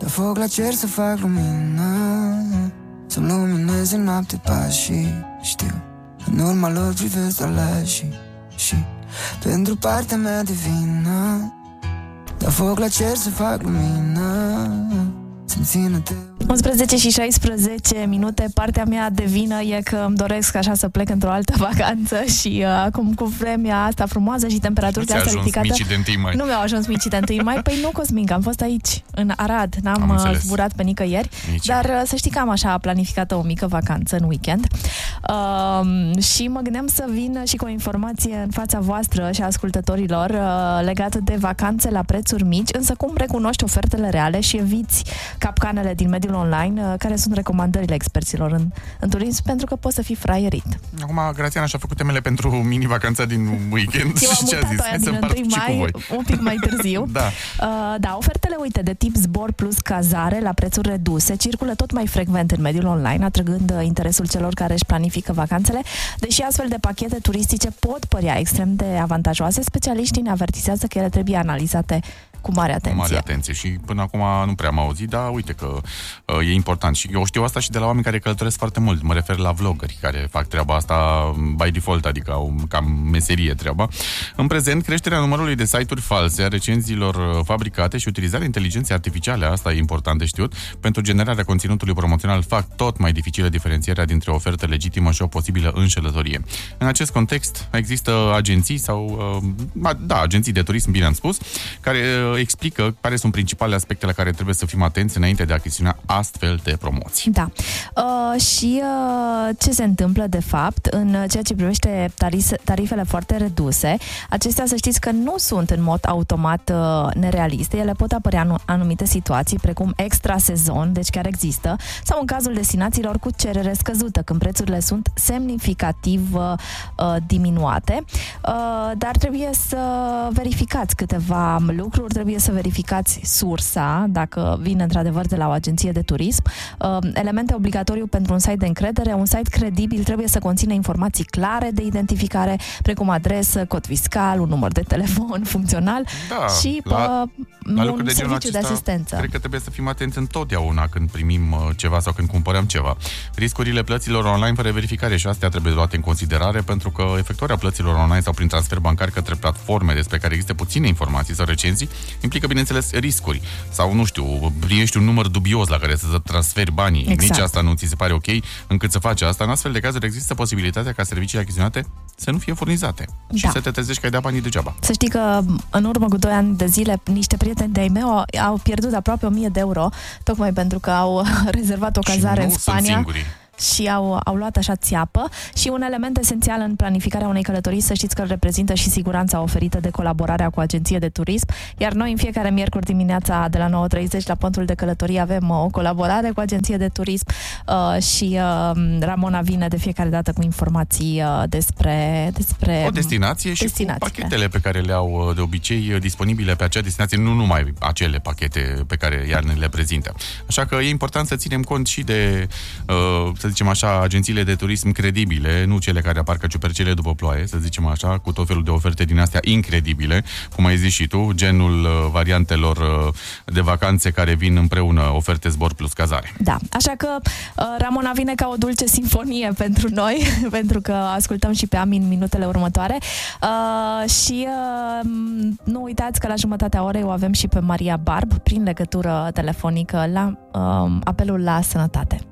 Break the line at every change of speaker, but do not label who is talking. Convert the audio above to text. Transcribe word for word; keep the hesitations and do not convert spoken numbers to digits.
Dă foc la cer să fac lumină, să-mi lumineze noapte pașii. Știu, în urma lor privesc aleșii. Și pentru partea mea de vină, dă foc la cer să fac lumină, să-mi țină de...
unsprezece și șaisprezece minute. Partea mea de vină e că îmi doresc așa să plec într-o altă vacanță și uh, acum cu vremea asta frumoasă și temperaturi de astea ridicate.
Micii de întâi mai.
Nu mi-au ajuns micii de întâi mai. Păi nu, Cosmin, am fost aici, în Arad. N-am zburat pe nicăieri.
Nici.
Dar uh, să știi că am așa planificată o mică vacanță în weekend. Uh, și mă gândeam să vin și cu o informație în fața voastră și a ascultătorilor uh, legată de vacanțe la prețuri mici, însă cum recunoști ofertele reale și eviți capcanele din mediul online, care sunt recomandările experților în, în turism, pentru că poți să fii fraierit.
Acum, Grațiana și-a făcut temele pentru mini-vacanța din weekend.
Eu am
și ce a
mutat
zis?
aia din întâi mai, un pic mai târziu.
Da.
Uh, da, ofertele, uite, de tip zbor plus cazare la prețuri reduse circulă tot mai frecvent în mediul online, atrăgând interesul celor care își planifică vacanțele. Deși astfel de pachete turistice pot părea extrem de avantajoase, specialiștii ne avertizează că ele trebuie analizate cu mare atenție.
Cu mare atenție și până acum nu prea am auzit, dar uite că uh, e important și eu știu asta și de la oameni care călătoresc foarte mult. Mă refer la vloggeri care fac treaba asta by default, adică au cam meserie treaba. În prezent, creșterea numărului de site-uri false, a recenziilor fabricate și utilizarea inteligenței artificiale, asta e important de știut, pentru generarea conținutului promoțional fac tot mai dificilă diferențierea dintre o ofertă legitimă și o posibilă înșelătorie. În acest context, există agenții sau, uh, da, agenții de turism, bine am spus, care uh, explică care sunt principalele aspecte la care trebuie să fim atenți înainte de a achiziționa astfel de promoții.
Da. Uh, și uh, ce se întâmplă de fapt în ceea ce privește tarif- tarifele foarte reduse, acestea să știți că nu sunt în mod automat uh, nerealiste, ele pot apărea în anumite situații, precum extra sezon, deci chiar există, sau în cazul destinațiilor cu cerere scăzută, când prețurile sunt semnificativ uh, diminuate, uh, dar trebuie să verificați câteva lucruri, trebuie să verificați sursa, dacă vine într-adevăr de la o agenție de turism. Uh, elemente obligatoriu pentru un site de încredere. Un site credibil trebuie să conțină informații clare de identificare, precum adresă, cod fiscal, un număr de telefon funcțional
da,
și
la,
uh,
la
un
de
serviciu
acesta,
de asistență.
Cred că trebuie să fim atenți întotdeauna când primim uh, ceva sau când cumpărăm ceva. Riscurile plăților online fără verificare și astea trebuie luate în considerare, pentru că efectuarea plăților online sau prin transfer bancar către platforme despre care există puține informații sau recenzii implică, bineînțeles, riscuri. Sau, nu știu, primești un număr dubios la care să transferi banii.
Exact.
Nici asta nu ți se pare ok încât să faci asta. În astfel de cazuri există posibilitatea ca serviciile achiziționate să nu fie furnizate. Da. Și să te trezești că ai dat banii degeaba.
Să știi că în urmă cu doi ani de zile niște prieteni de-ai mei au, au pierdut aproape o mie de euro tocmai pentru că au rezervat o cazare în Spania. Și au, au luat așa țeapă. Și un element esențial în planificarea unei călătorii, să știți că îl reprezintă și siguranța oferită de colaborarea cu agenție de turism. Iar noi în fiecare miercuri dimineața de la nouă treizeci la Pontul de Călătorie avem o colaborare cu agenție de turism uh, și uh, Ramona vine de fiecare dată cu informații uh, despre, despre
o destinație și cu pachetele pe care le au de obicei disponibile pe acea destinație, nu numai acele pachete pe care ea ne le prezintă. Așa că e important să ținem cont și de uh, să zicem așa, agențiile de turism credibile, nu cele care apar ca ciupercele după ploaie, să zicem așa, cu tot felul de oferte din astea incredibile, cum ai zis și tu, genul uh, variantelor uh, de vacanțe care vin împreună, oferte zbor plus cazare.
Da, așa că uh, Ramona vine ca o dulce sinfonie pentru noi, pentru că ascultăm și pe Amin în minutele următoare. Uh, și uh, nu uitați că la jumătatea orei o avem și pe Maria Barb prin legătură telefonică la uh, apelul la sănătate.